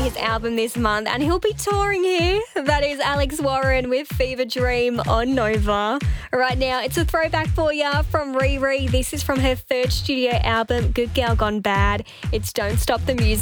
his album this month and he'll be touring here. That is Alex Warren with Fever Dream on Nova. Right now, it's a throwback for you from Riri. This is from her third studio album, Good Girl Gone Bad. It's Don't Stop the Music.